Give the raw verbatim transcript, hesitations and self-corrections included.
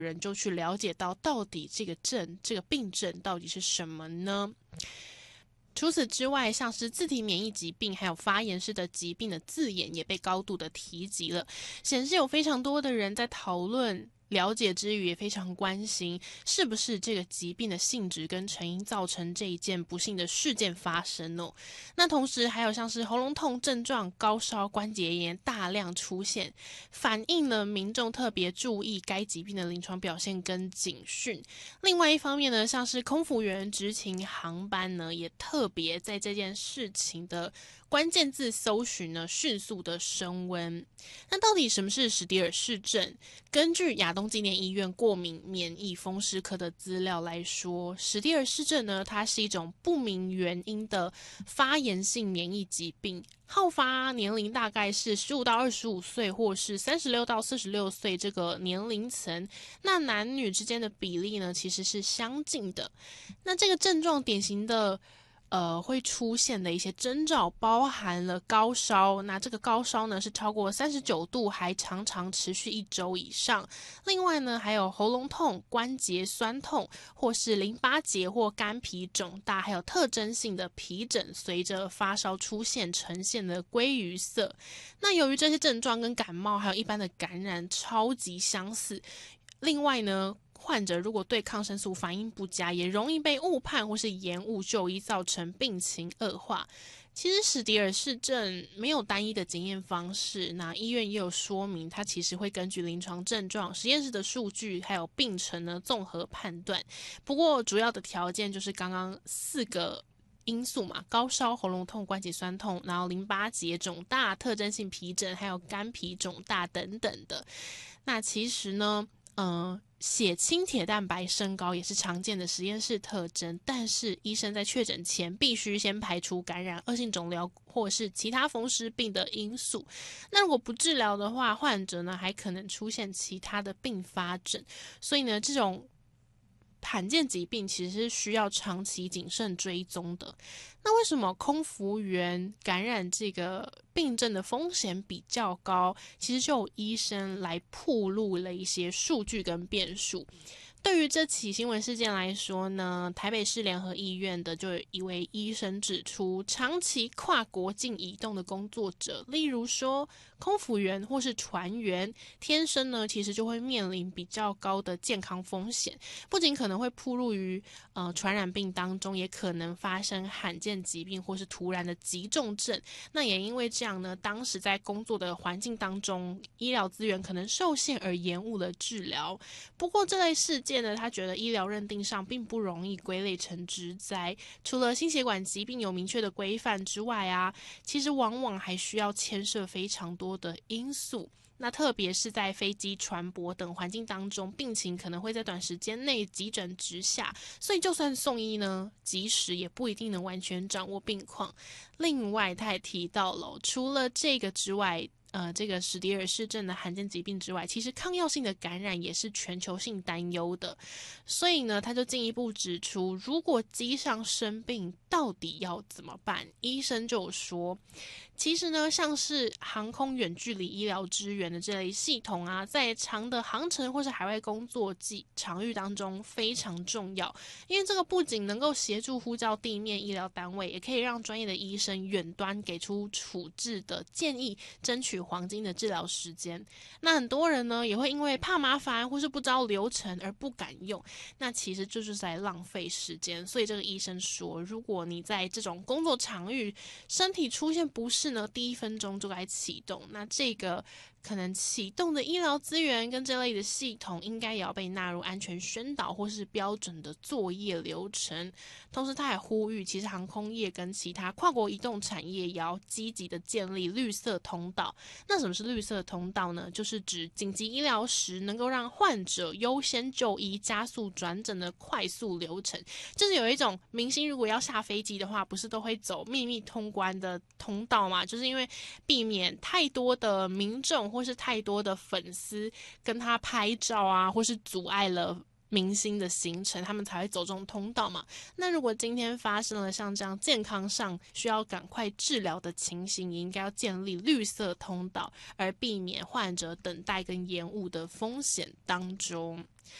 人就去了解到到底这个症这个病症到底是什么呢？除此之外，像是自体免疫疾病还有发炎式的疾病的字眼也被高度的提及了，显示有非常多的人在讨论，了解之余也非常关心是不是这个疾病的性质跟成因造成这一件不幸的事件发生哦。那同时还有像是喉咙痛症状、高烧、关节炎大量出现，反映了民众特别注意该疾病的临床表现跟警讯。另外一方面呢，像是空服员执勤航班呢，也特别在这件事情的关键字搜寻呢，迅速的升温。那到底什么是史迪尔氏症？根据亚东纪念医院过敏免疫风湿科的资料来说，史迪尔氏症呢，它是一种不明原因的发炎性免疫疾病，好发年龄大概是十五到二十五岁，或是三十六到四十六岁这个年龄层。那男女之间的比例呢，其实是相近的。那这个症状典型的呃，会出现的一些征兆包含了高烧，那这个高烧呢是超过三十九度，还常常持续一周以上。另外呢，还有喉咙痛、关节酸痛，或是淋巴结或肝皮肿大，还有特征性的皮疹，随着发烧出现呈现的鲑鱼色。那由于这些症状跟感冒还有一般的感染超级相似，另外呢，患者如果对抗生素反应不佳，也容易被误判或是延误就医，造成病情恶化。其实史迪尔氏症没有单一的检验方式，那医院也有说明，它其实会根据临床症状、实验室的数据还有病程呢综合判断。不过主要的条件就是刚刚四个因素嘛，高烧、喉咙痛、关节酸痛，然后淋巴结肿大、特征性皮疹，还有肝皮肿大等等的。那其实呢，嗯、呃，血清铁蛋白升高也是常见的实验室特征，但是医生在确诊前必须先排除感染、恶性肿瘤或是其他风湿病的因素。那如果不治疗的话，患者呢还可能出现其他的并发症。所以呢，这种罕见疾病其实是需要长期谨慎追踪的。那为什么空服员感染这个病症的风险比较高？其实就有医生来曝露了一些数据跟变数。对于这起新闻事件来说呢，台北市联合医院的就有一位医生指出，长期跨国境移动的工作者，例如说空服员或是船员，天生呢其实就会面临比较高的健康风险，不仅可能会暴露于呃传染病当中，也可能发生罕见疾病或是突然的急重症。那也因为这样呢，当时在工作的环境当中，医疗资源可能受限而延误了治疗。不过这类事件呢，他觉得医疗认定上并不容易归类成职灾，除了心血管疾病有明确的规范之外啊，其实往往还需要牵涉非常多的因素。那特别是在飞机、船舶等环境当中，病情可能会在短时间内急转直下，所以就算送医呢，及时也不一定能完全掌握病况。另外，他也提到了，除了这个之外，呃，这个史迪尔氏症的罕见疾病之外，其实抗药性的感染也是全球性担忧的。所以呢，他就进一步指出，如果机上生病，到底要怎么办？医生就有说，其实呢，像是航空远距离医疗支援的这类系统啊，在长的航程或是海外工作季场域当中非常重要，因为这个不仅能够协助呼叫地面医疗单位，也可以让专业的医生远端给出处置的建议，争取黄金的治疗时间。那很多人呢，也会因为怕麻烦或是不知道流程而不敢用，那其实就是在浪费时间。所以这个医生说，如果你在这种工作场域身体出现不适呢，第一分钟就该启动。那这个可能启动的医疗资源跟这类的系统，应该也要被纳入安全宣导或是标准的作业流程。同时，他还呼吁，其实航空业跟其他跨国移动产业也要积极的建立绿色通道。那什么是绿色通道呢？就是指紧急医疗时能够让患者优先就医、加速转诊的快速流程。就是有一种明星如果要下飞机的话，不是都会走秘密通关的通道嘛？就是因为避免太多的民众或是太多的粉丝跟他拍照啊，或是阻碍了明星的行程，他们才会走这种通道嘛。那如果今天发生了像这样健康上需要赶快治疗的情形，也应该要建立绿色通道，而避免患者等待跟延误的风险当中。